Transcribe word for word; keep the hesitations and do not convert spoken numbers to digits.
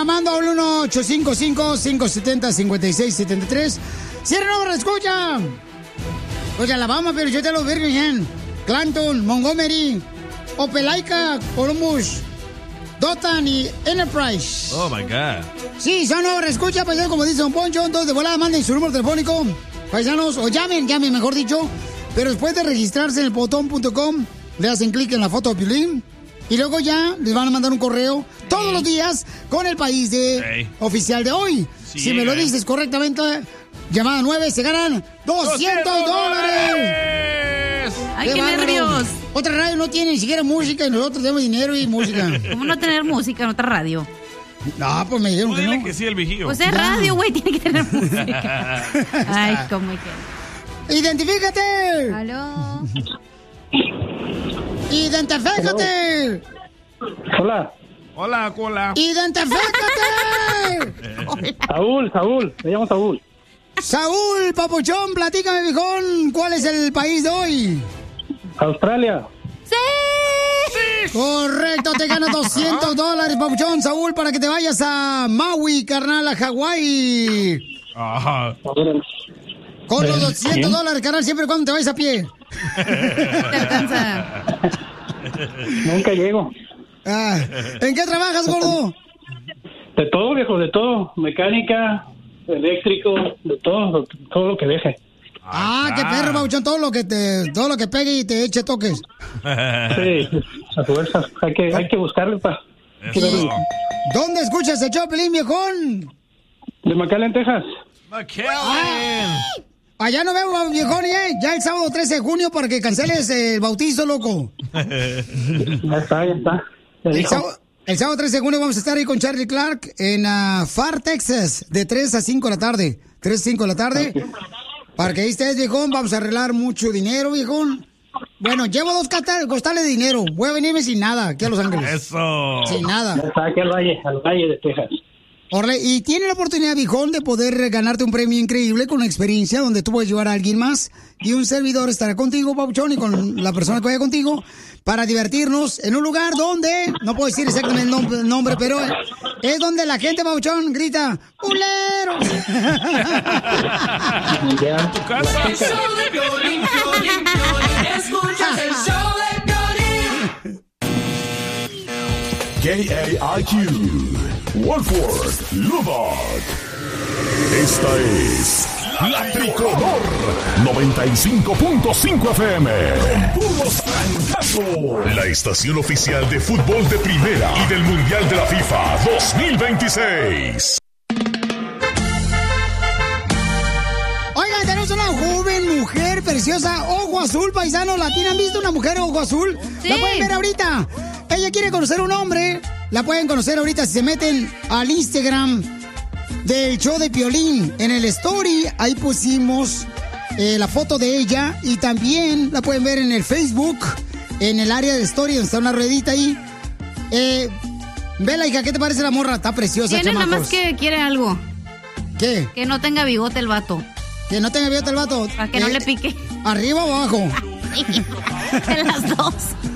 llamando al uno ocho cinco cinco, cinco siete cero, cinco seis siete tres. ¡Cierra nueva escucha! Pues Alabama, pero yo te lo Birmingham, Clanton, Montgomery, Opelika, Columbus, Dothan y Enterprise. Oh, my God. Sí, son nueva escucha, paisanos, como dice Don Poncho. Entonces, de volada, manden su número telefónico, paisanos, o llamen, llamen, mejor dicho. Pero después de registrarse en el botón punto com, le hacen clic en la foto de Piolín. Y luego ya les van a mandar un correo todos los días con el país de Hey. oficial de hoy. Sí, si me lo eh. dices correctamente, llamada nueve, se ganan doscientos dólares. ¡Ay, qué bárbaro! nervios! Otra radio no tiene ni siquiera música y nosotros tenemos dinero y música. ¿Cómo no tener música en otra radio? No, pues me dijeron Tú que dile no. que sí, el vigío. Pues es Ya. radio, güey, tiene que tener música. Ay, cómo hay que... ¡Identifícate! ¿Aló? ¡Identifícate! Hola, Hola, cola. ¡Identifícate! Saúl, Saúl, me llamo Saúl. Saúl, papuchón, platícame, viejón, ¿cuál es el país de hoy? Australia. ¡Sí! Correcto, te ganas doscientos dólares, papuchón, Saúl, para que te vayas a Maui, carnal, a Hawái. Ajá. Con los Eh, doscientos ¿quién? dólares, carnal, siempre y cuando te vayas a pie. Te alcanza. Nunca llego. Ah, ¿en qué trabajas, gordo? De todo, viejo, de todo. Mecánica, eléctrico, de todo, todo lo que deje. Ah, qué perro, papuchón, todo lo que te, todo lo que pegue y te eche toques. Sí, a fuerzas. Hay que, hay que buscarle para... Eso. ¿Dónde escuchas el show, Pelín, viejón? De McAllen, Texas. McAllen. Allá nos vemos, viejón, ¿eh? Ya el sábado trece de junio para que canceles el bautizo, loco. Ya está, ya está. Ya El dijo. sábado, el sábado trece de junio vamos a estar ahí con Charlie Clark en uh, Far, Texas, de tres a cinco de la tarde. tres a cinco de la tarde. Para que ahí estés, viejón, vamos a arreglar mucho dinero, viejón. Bueno, llevo dos costal- costales de dinero. Voy a venirme sin nada aquí a Los Ángeles. Eso. Sin Ya nada. está aquí al valle, al valle de Texas. Orle, y tiene la oportunidad, viejón, de poder ganarte un premio increíble con una experiencia donde tú puedes llevar a alguien más y un servidor estará contigo, papuchón, y con la persona que vaya contigo para divertirnos en un lugar donde, no puedo decir exactamente el nombre, el nombre pero es donde la gente, papuchón, grita ¡Culero! Ya. ¿Tu casa? K A I Q, Wolford, Lubbock. Esta es La Tricolor noventa y cinco punto cinco F M. Puros francazos. La estación oficial de fútbol de primera y del Mundial de la FIFA dos mil veintiséis. Oigan, tenemos una joven mujer preciosa, ojo azul, paisano. ¿La tienen visto una mujer ojo azul? Sí. La pueden ver ahorita. Ella quiere conocer a un hombre. La pueden conocer ahorita si se meten al Instagram del show de Piolín. En el story, ahí pusimos eh, la foto de ella. Y también la pueden ver en el Facebook, en el área de story, donde está una ruedita ahí. Eh, Vela, hija, ¿qué te parece la morra? Está preciosa, Tiene nada chamacos. más que quiere algo. ¿Qué? Que no tenga bigote el vato. ¿Que no tenga bigote el vato? Para que no Eh, le pique. ¿Arriba o abajo? De las dos.